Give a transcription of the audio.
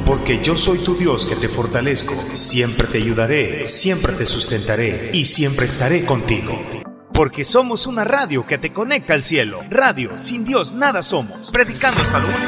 Porque yo soy tu Dios que te fortalezco, siempre te ayudaré, siempre te sustentaré y siempre estaré contigo. Porque somos una radio que te conecta al cielo. Radio, sin Dios nada somos. Predicando hasta lo último.